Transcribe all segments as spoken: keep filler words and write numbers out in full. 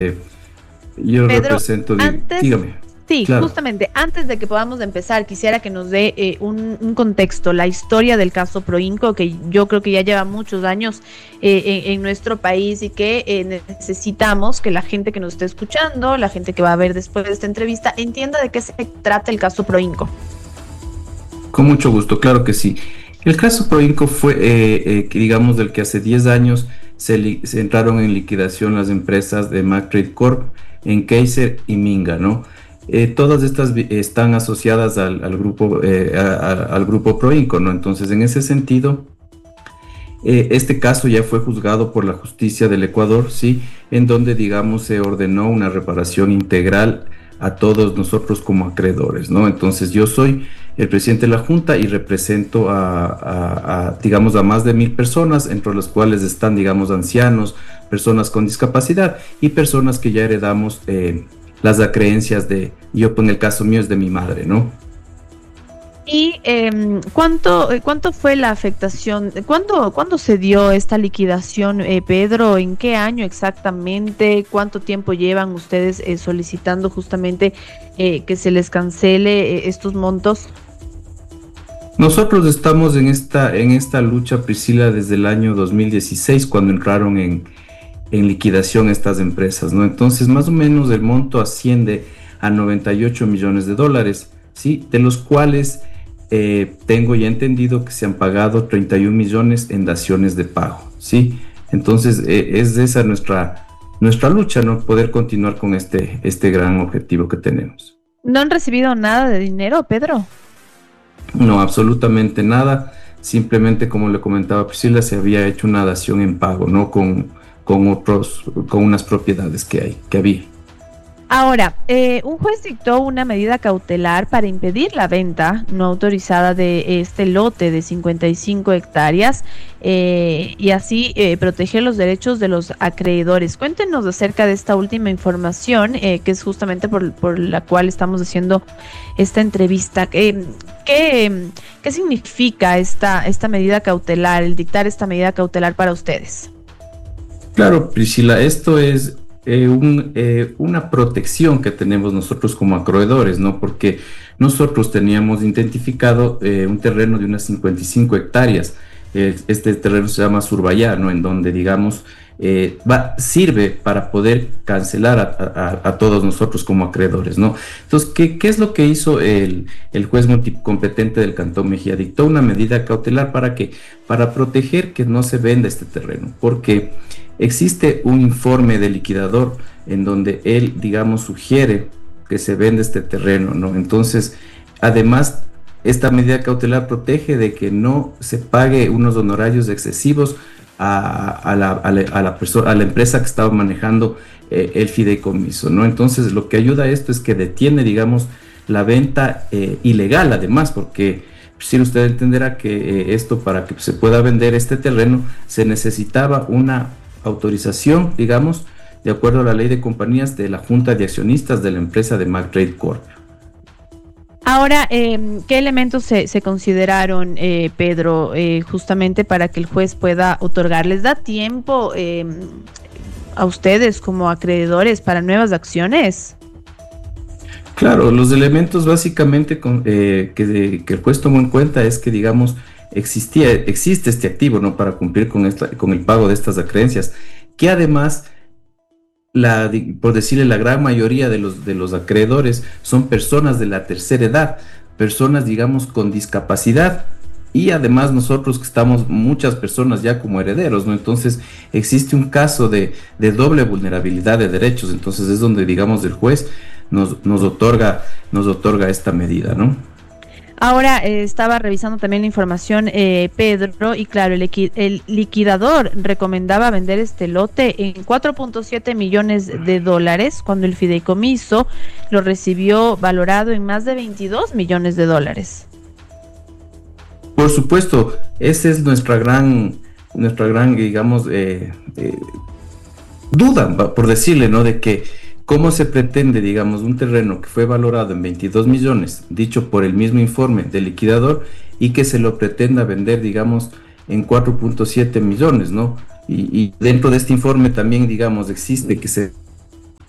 Yo Pedro, represento, di- antes, dígame, sí, claro. justamente antes de que podamos empezar, quisiera que nos dé eh, un, un contexto, la historia del caso Proinco, que yo creo que ya lleva muchos años eh, en, en nuestro país y que eh, necesitamos que la gente que nos esté escuchando, la gente que va a ver después de esta entrevista, entienda de qué se trata el caso Proinco. Con mucho gusto, claro que sí. El caso Proinco fue, eh, eh, que digamos, del que hace diez años se, li- se entraron en liquidación las empresas de McTrade Corp, Encaizer y Minga, ¿no? Eh, todas estas vi- están asociadas al, al grupo, eh, a- a- al grupo Proinco, ¿no? Entonces, en ese sentido, eh, este caso ya fue juzgado por la justicia del Ecuador, ¿sí? En donde, digamos, se ordenó una reparación integral a todos nosotros como acreedores, ¿no? Entonces, yo soy el presidente de la Junta y represento a, a- a, digamos, a más de mil personas, entre las cuales están, digamos, ancianos, personas con discapacidad y personas que ya heredamos eh, las acreencias de, yo en el caso mío es de mi madre, ¿no? ¿Y eh, cuánto, eh, cuánto fue la afectación? ¿Cuándo, cuándo se dio esta liquidación, eh, Pedro? ¿En qué año exactamente? ¿Cuánto tiempo llevan ustedes eh, solicitando justamente eh, que se les cancele eh, estos montos? Nosotros estamos en esta, en esta lucha, Priscila, desde el año dos mil dieciséis, cuando entraron en, en liquidación estas empresas, ¿no? Entonces, más o menos el monto asciende a noventa y ocho millones de dólares, ¿sí? De los cuales eh, tengo ya entendido que se han pagado treinta y un millones en daciones de pago, ¿sí? Entonces, eh, es esa nuestra, nuestra lucha, ¿no? Poder continuar con este, este gran objetivo que tenemos. ¿No han recibido nada de dinero, Pedro? No, absolutamente nada. Simplemente, como le comentaba Priscila, se había hecho una dación en pago, ¿no? Con, con otros, con unas propiedades que hay, que había. Ahora, eh, un juez dictó una medida cautelar para impedir la venta no autorizada de este lote de cincuenta y cinco hectáreas eh, y así eh, proteger los derechos de los acreedores. Cuéntenos acerca de esta última información, eh, que es justamente por, por la cual estamos haciendo esta entrevista. Eh, ¿qué, qué significa esta, esta medida cautelar, el dictar esta medida cautelar para ustedes? Claro, Priscila, esto es eh, un, eh, una protección que tenemos nosotros como acreedores, ¿no? Porque nosotros teníamos identificado eh, un terreno de unas cincuenta y cinco hectáreas. Eh, este terreno se llama Surbayá, ¿no? En donde, digamos, eh, va, sirve para poder cancelar a, a, a todos nosotros como acreedores, ¿no? Entonces, ¿qué, qué es lo que hizo el, el juez multicompetente del Cantón Mejía? Dictó una medida cautelar para que, para proteger que no se venda este terreno, porque existe un informe del liquidador en donde él, digamos, sugiere que se venda este terreno, ¿no? Entonces, además, esta medida cautelar protege de que no se pague unos honorarios excesivos a, a, la, a, la, a, la persona, a la empresa que estaba manejando eh, el fideicomiso, ¿no? Entonces, lo que ayuda a esto es que detiene, digamos, la venta eh, ilegal, además, porque si usted entenderá que eh, esto, para que se pueda vender este terreno, se necesitaba una autorización, digamos, de acuerdo a la ley de compañías de la Junta de Accionistas de la empresa de McTrade Corp. Ahora, eh, ¿qué elementos se, se consideraron, eh, Pedro, eh, justamente para que el juez pueda otorgar? ¿Les da tiempo eh, a ustedes como acreedores para nuevas acciones? Claro, los elementos básicamente con, eh, que, de, que el juez tomó en cuenta es que, digamos, existía, existe este activo, ¿no? Para cumplir con, esta, con el pago de estas acreencias, que además, la, por decirle, la gran mayoría de los, de los acreedores son personas de la tercera edad, personas, digamos, con discapacidad, y además nosotros que estamos muchas personas ya como herederos, ¿no? Entonces existe un caso de, de doble vulnerabilidad de derechos, entonces es donde, digamos, el juez nos, nos, otorga, nos otorga esta medida, ¿no? Ahora eh, estaba revisando también la información, eh, Pedro, y claro, el, equi- el liquidador recomendaba vender este lote en cuatro punto siete millones de dólares, cuando el fideicomiso lo recibió valorado en más de veintidós millones de dólares. Por supuesto, esa es nuestra gran, nuestra gran, digamos, eh, eh, duda, por decirle, ¿no? De que cómo se pretende, digamos, un terreno que fue valorado en veintidós millones, dicho por el mismo informe del liquidador, y que se lo pretenda vender, digamos, en cuatro punto siete millones, ¿no? Y, y dentro de este informe también, digamos, existe que se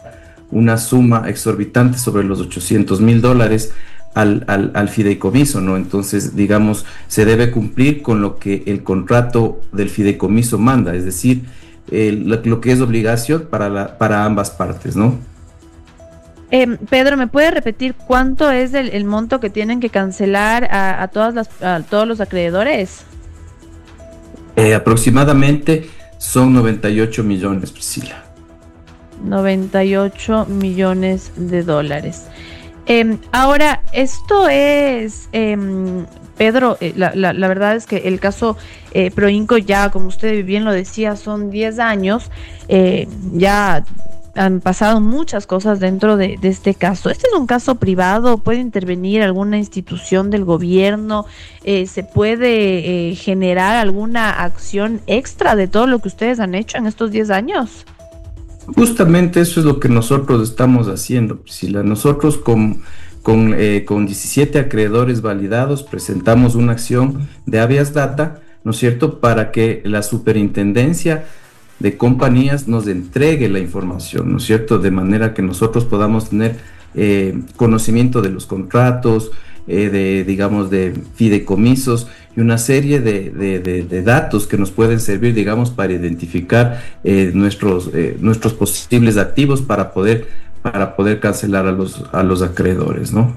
una suma exorbitante sobre los ochocientos mil dólares al, al, al fideicomiso, ¿no? Entonces, digamos, se debe cumplir con lo que el contrato del fideicomiso manda, es decir, el, lo, lo que es obligación para, la, para ambas partes, ¿no? Eh, Pedro, ¿me puede repetir cuánto es el, el monto que tienen que cancelar a, a, todas las, a todos los acreedores? Eh, aproximadamente son noventa y ocho millones, Priscila. noventa y ocho millones de dólares. Eh, ahora, esto es, eh, Pedro, eh, la, la, la verdad es que el caso eh, Proinco ya, como usted bien lo decía, son diez años, eh, ya han pasado muchas cosas dentro de, de este caso. Este es un caso privado, puede intervenir alguna institución del gobierno, eh, se puede eh, generar alguna acción extra de todo lo que ustedes han hecho en estos diez años. Justamente eso es lo que nosotros estamos haciendo, Priscila. Nosotros con, con, eh, con diecisiete acreedores validados presentamos una acción de habeas data, ¿no es cierto?, para que la superintendencia de compañías nos entregue la información, ¿no es cierto?, de manera que nosotros podamos tener eh, conocimiento de los contratos, eh, de, digamos, de fideicomisos y una serie de, de, de, de datos que nos pueden servir, digamos, para identificar eh, nuestros, eh, nuestros posibles activos para poder, para poder cancelar a los, a los acreedores, ¿no?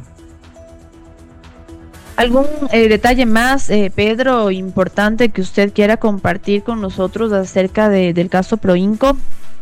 ¿Algún eh, detalle más, eh, Pedro, importante que usted quiera compartir con nosotros acerca de, del caso Proinco?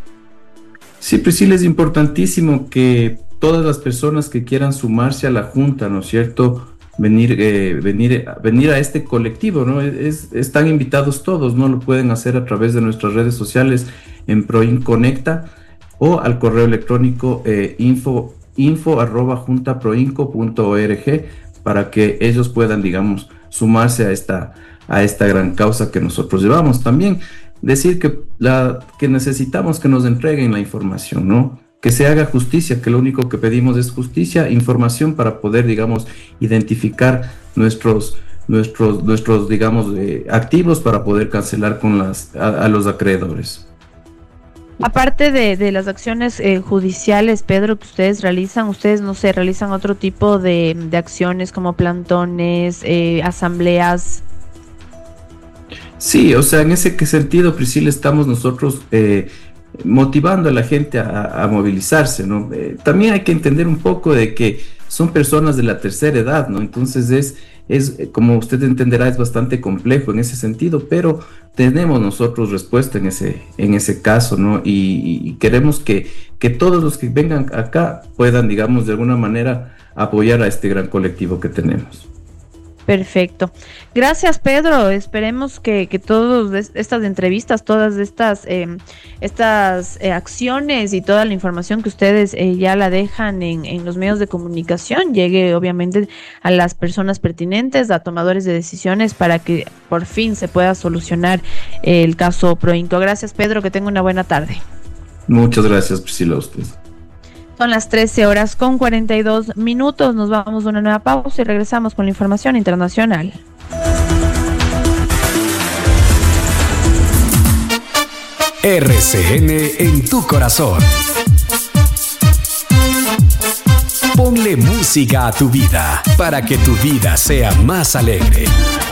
Sí, Priscila, es importantísimo que todas las personas que quieran sumarse a la Junta, ¿no es cierto?, venir, eh, venir, venir a este colectivo, ¿no? Es, están invitados todos, ¿no? Lo pueden hacer a través de nuestras redes sociales en Proinconecta o al correo electrónico eh, info, info arroba juntaproinco punto org, para que ellos puedan, digamos, sumarse a esta, a esta gran causa que nosotros llevamos. También decir que, la, que necesitamos que nos entreguen la información, ¿no? Que se haga justicia, que lo único que pedimos es justicia, información para poder, digamos, identificar nuestros, nuestros, nuestros digamos, eh, activos para poder cancelar con las, a, a los acreedores. Aparte de, de las acciones eh, judiciales, Pedro, que ustedes realizan, ustedes, no sé, realizan otro tipo de, de acciones como plantones, eh, asambleas. Sí, o sea, en ese sentido, Priscila, estamos nosotros eh, motivando a la gente a, a movilizarse, ¿no? Eh, también hay que entender un poco de que son personas de la tercera edad, ¿no? Entonces es, es, como usted entenderá, es bastante complejo en ese sentido, pero tenemos nosotros respuesta en ese, en ese caso, ¿no? Y, y queremos que, que todos los que vengan acá puedan, digamos, de alguna manera apoyar a este gran colectivo que tenemos. Perfecto. Gracias, Pedro. Esperemos que, que todas estas entrevistas, todas estas, eh, estas eh, acciones y toda la información que ustedes eh, ya la dejan en, en los medios de comunicación llegue obviamente a las personas pertinentes, a tomadores de decisiones, para que por fin se pueda solucionar eh, el caso Proinco. Gracias, Pedro. Que tenga una buena tarde. Muchas gracias, Priscila, a usted. Son las trece horas con cuarenta y dos minutos. Nos vamos a una nueva pausa y regresamos con la información internacional. R C N en tu corazón. Ponle música a tu vida para que tu vida sea más alegre.